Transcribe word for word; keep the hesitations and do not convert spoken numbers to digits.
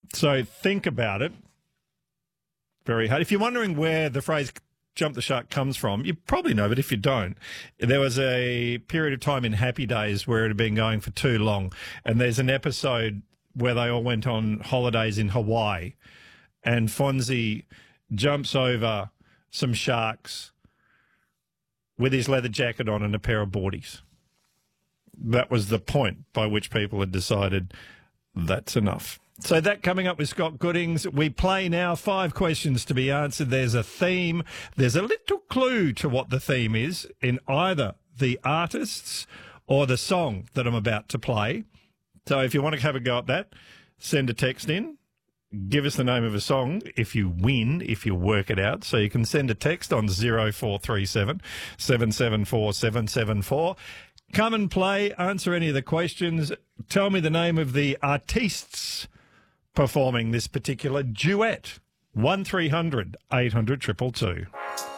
So think about it very hard. If you're wondering where the phrase jump the shark comes from, you probably know, but if you don't, there was a period of time in Happy Days where it had been going for too long. And there's an episode where they all went on holidays in Hawaii and Fonzie jumps over some sharks with his leather jacket on and a pair of boardies. That was the point by which people had decided that's enough. So that coming up with Scott Goodings. We play now, five questions to be answered. There's a theme. There's a little clue to what the theme is in either the artists or the song that I'm about to play. So if you want to have a go at that, send a text in. Give us the name of a song if you win, if you work it out. So you can send a text on zero four three seven, seven seven four, seven seven four. Come and play, answer any of the questions. Tell me the name of the artistes performing this particular duet. one three hundred, eight hundred, two two two.